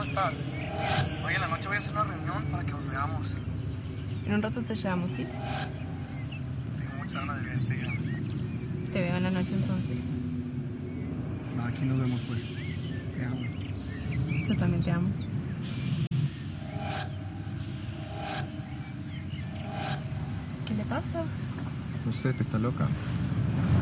¿cómo estás? Oye, en la noche voy a hacer una reunión para que nos veamos. En un rato te llevamos, ¿sí? Tengo mucha ganas de verte ya. Te veo en la noche entonces. Aquí nos vemos pues. Te amo. Yo también te amo. ¿Qué le pasa? No sé, te está loca.